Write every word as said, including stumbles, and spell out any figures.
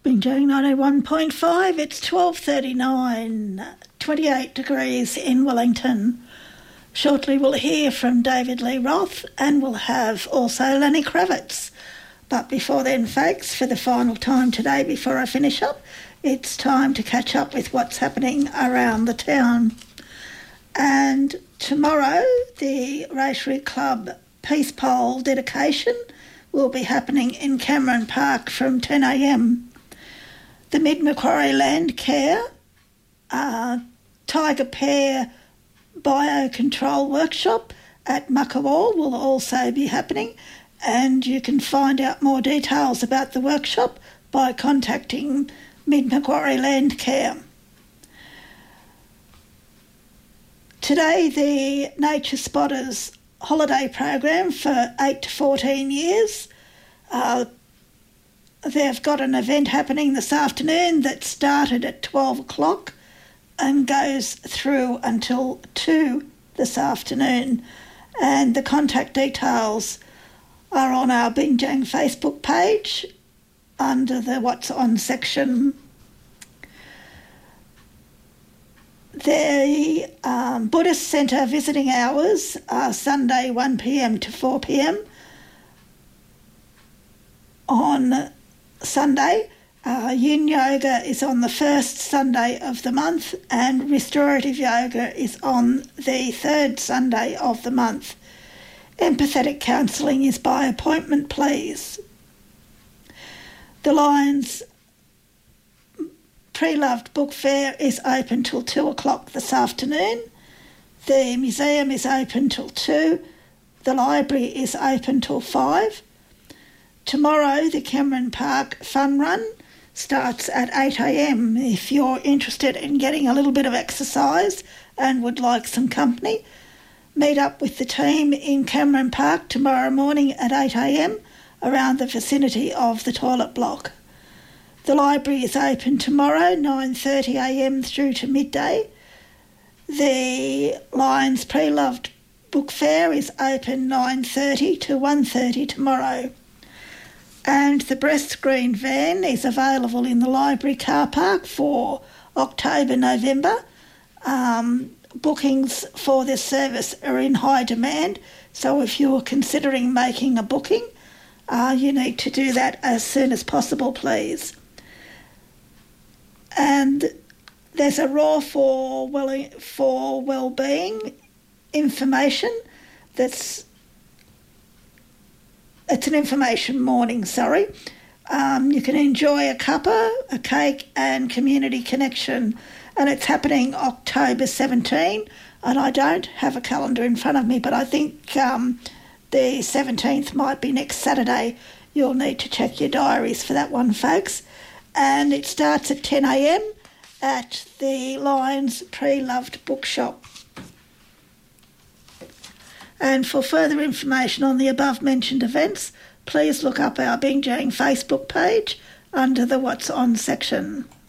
Binjang ninety-one point five, it's twelve thirty-nine, twenty-eight degrees in Wellington. Shortly we'll hear from David Lee Roth and we'll have also Lenny Kravitz. But before then, folks, for the final time today before I finish up, it's time to catch up with what's happening around the town. And tomorrow, the Rotary Club Peace Pole dedication will be happening in Cameron Park from ten a m. The Mid Macquarie Land Care uh, Tiger Pear Biocontrol Workshop at Muckawall will also be happening, and you can find out more details about the workshop by contacting Mid Macquarie Land Care. Today, the Nature Spotters holiday program for eight to fourteen years. Uh, they've got an event happening this afternoon that started at twelve o'clock and goes through until two this afternoon. And the contact details are on our Binjang Facebook page under the What's On section. The um, Buddhist Centre visiting hours are Sunday one p m to four p m On Sunday, uh, Yin Yoga is on the first Sunday of the month and Restorative Yoga is on the third Sunday of the month. Empathetic counselling is by appointment, please. The Lions Pre-Loved Book Fair is open till two o'clock this afternoon. The museum is open till two. The library is open till five. Tomorrow, the Cameron Park Fun Run starts at eight a m. If you're interested in getting a little bit of exercise and would like some company, meet up with the team in Cameron Park tomorrow morning at eight a m around the vicinity of the toilet block. The library is open tomorrow, nine thirty a m through to midday. The Lions Pre-Loved Book Fair is open nine thirty to one thirty tomorrow. And the breast screen van is available in the library car park for October, November. Um, bookings for this service are in high demand, so if you're considering making a booking, uh, you need to do that as soon as possible, please. And there's a raw for well for well-being information that's it's an information morning, sorry. Um, you can enjoy a cuppa, a cake and community connection, and it's happening October seventeenth, and I don't have a calendar in front of me, but I think um, the seventeenth might be next Saturday. You'll need to check your diaries for that one, folks. And it starts at ten a m at the Lions Pre-Loved Bookshop. And for further information on the above-mentioned events, please look up our Binjang Facebook page under the What's On section.